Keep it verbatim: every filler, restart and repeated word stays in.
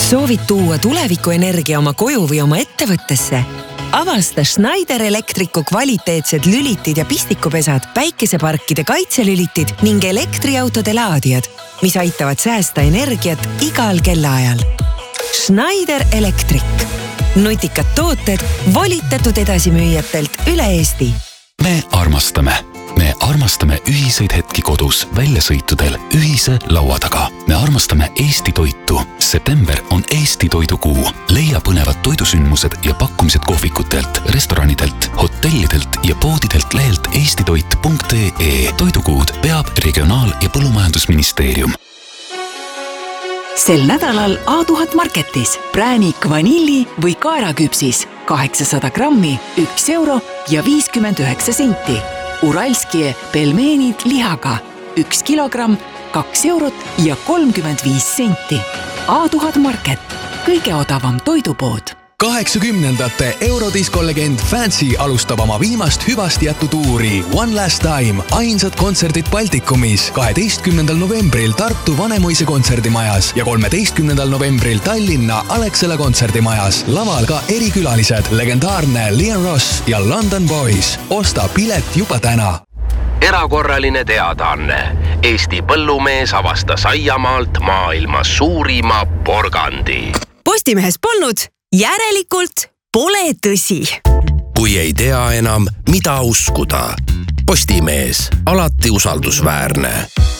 Soovid tuua tulevikuenergia oma koju või oma ettevõttesse? Avasta Schneider Electricu kvaliteetsed lülitid ja pistikupesad, päikeseparkide kaitselülitid ning elektriautode laadijad, mis aitavad säästa energiat igal kellaajal. Schneider Electric. Nutikad tooted volitatud edasimüüjatelt üle Eesti. Me armastame. Me armastame ühiseid hetki kodus, väljasõitudel, ühise laua taga. Me armastame Eesti toitu. September on Eesti toidukuu. Leia põnevad toidusündmused ja pakkumised kohvikutelt, restoranidelt, hotellidelt ja poodidelt lehelt eestitoit punkt ee. Toidukuud peab Regionaal- ja Põllumajandusministeerium. Sel nädalal A tuhat Marketis präänik vanilli või kaeraküpsis kaheksasada grammi, üks euro ja viiskümmend üheksa senti. Uralskie pelmeenid lihaga üks kilogramm, kaks eurot ja kolmkümmend viis senti. A tuhat Market, kõige odavam toidupood. kaheksakümnendate eurodiskolegend Fancy alustab oma viimast hüvast jätutuuri One Last Time. Ainsad kontserdid Baltikumis kaheteistkümnendal novembril Tartu Vanemuise kontserdimajas ja kolmeteistkümnendal novembril Tallinna Alexela kontserdimajas. Laval ka erikülalised, legendaarne Liam Ross ja London Boys. Osta pilet juba täna. Erakorraline teadaanne. Eesti põllumees avastas aiamaalt maailma suurima porgandi. Postimehes polnud, järelikult pole tõsi. Kui ei tea enam, mida uskuda. Postimees, alati usaldusväärne.